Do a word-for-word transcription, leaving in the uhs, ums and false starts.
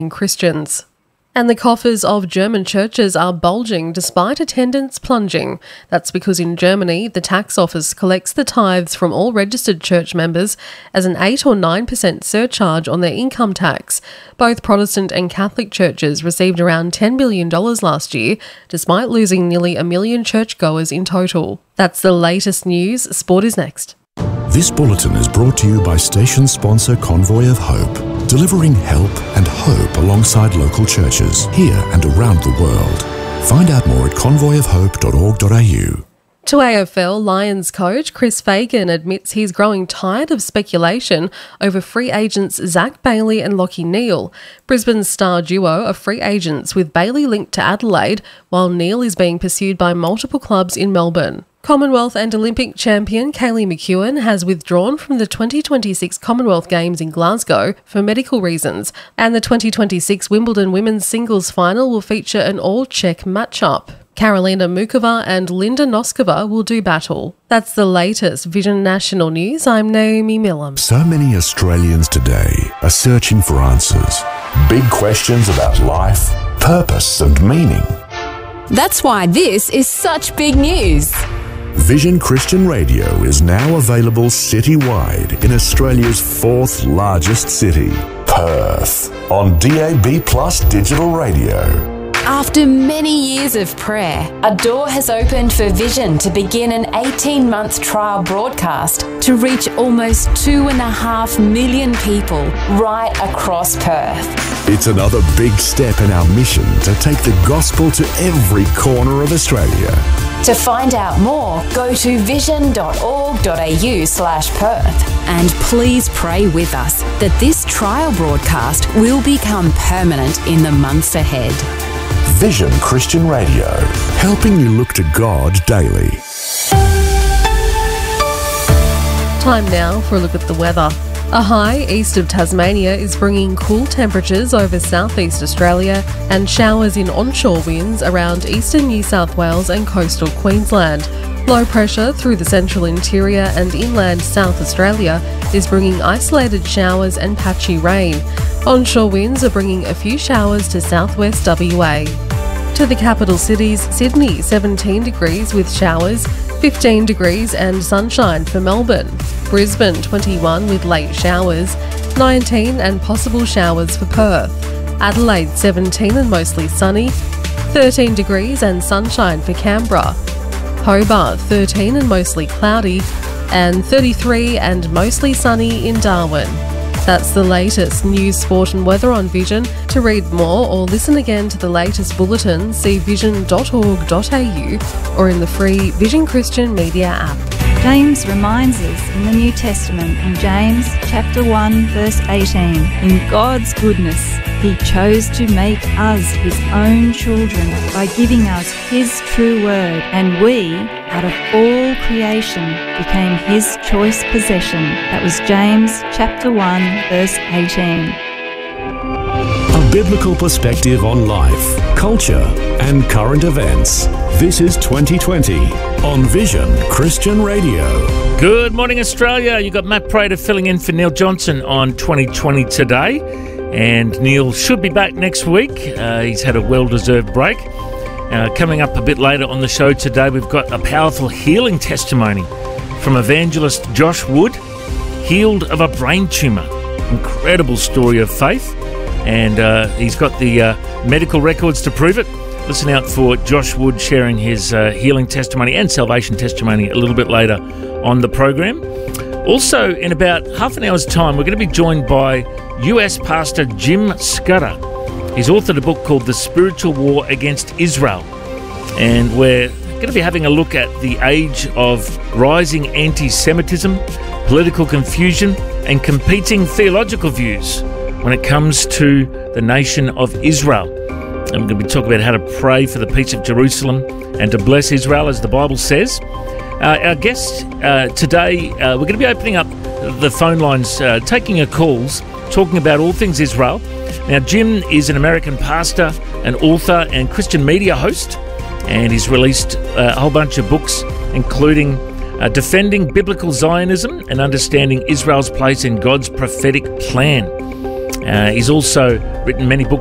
Christians. And the coffers of German churches are bulging despite attendance plunging. That's because in Germany, the tax office collects the tithes from all registered church members as an eight or nine percent surcharge on their income tax. Both Protestant and Catholic churches received around ten billion dollars last year, despite losing nearly a million churchgoers in total. That's the latest news. Sport is next. This bulletin is brought to you by station sponsor Convoy of Hope, delivering help and hope alongside local churches here and around the world. Find out more at convoy of hope dot org dot a u. To A F L, Lions coach Chris Fagan admits he's growing tired of speculation over free agents Zach Bailey and Lachie Neale. Brisbane's star duo are free agents, with Bailey linked to Adelaide, while Neale is being pursued by multiple clubs in Melbourne. Commonwealth and Olympic champion Kaylee McEwen has withdrawn from the twenty twenty-six Commonwealth Games in Glasgow for medical reasons, and the twenty twenty-six Wimbledon women's singles final will feature an all-Czech matchup. Karolina Mukova and Linda Noskova will do battle. That's the latest Vision National News. I'm Naomi Millam. So many Australians today are searching for answers. Big questions about life, purpose and meaning. That's why this is such big news. Vision Christian Radio is now available citywide in Australia's fourth largest city, Perth, on D A B Plus digital radio. After many years of prayer, a door has opened for Vision to begin an eighteen-month trial broadcast to reach almost two and a half million people right across Perth. It's another big step in our mission to take the gospel to every corner of Australia. To find out more, go to vision dot org dot a u slash Perth. And please pray with us that this trial broadcast will become permanent in the months ahead. Vision Christian Radio, helping you look to God daily. Time now for a look at the weather. A high east of Tasmania is bringing cool temperatures over southeast Australia and showers in onshore winds around eastern New South Wales and coastal Queensland. Low pressure through the central interior and inland South Australia is bringing isolated showers and patchy rain. Onshore winds are bringing a few showers to southwest W A. To the capital cities, Sydney seventeen degrees with showers, fifteen degrees and sunshine for Melbourne. Brisbane twenty-one with late showers, nineteen and possible showers for Perth. Adelaide seventeen and mostly sunny, thirteen degrees and sunshine for Canberra. Hobart thirteen and mostly cloudy, and thirty-three and mostly sunny in Darwin. That's the latest news, sport and weather on Vision. To read more or listen again to the latest bulletin, see vision dot org dot a u or in the free Vision Christian Media app. James reminds us in the New Testament in James chapter one verse eighteen, in God's goodness he chose to make us his own children by giving us his true word, and we, out of all creation, became his choice possession. That was James chapter one verse eighteen. A biblical perspective on life, culture and current events. This is twenty twenty on Vision Christian Radio. Good morning, Australia. You got Matt Prater filling in for Neil Johnson on twenty twenty today. And Neil should be back next week. Uh, he's had a well-deserved break. Uh, coming up a bit later on the show today, we've got a powerful healing testimony from evangelist Josh Wood, healed of a brain tumour. Incredible story of faith. And uh, he's got the uh, medical records to prove it. Listen out for Josh Wood sharing his uh, healing testimony and salvation testimony a little bit later on the program. Also, in about half an hour's time, we're going to be joined by U S pastor Jim Scudder. He's authored a book called The Spiritual War Against Israel. And we're going to be having a look at the age of rising anti-Semitism, political confusion, and competing theological views when it comes to the nation of Israel. And we're going to be talking about how to pray for the peace of Jerusalem and to bless Israel, as the Bible says. Uh, our guest uh, today, uh, we're going to be opening up the phone lines, uh, taking your calls, talking about all things Israel. Now, Jim is an American pastor, an author and Christian media host, and he's released uh, a whole bunch of books, including uh, Defending Biblical Zionism and Understanding Israel's Place in God's Prophetic Plan. Uh, he's also written many books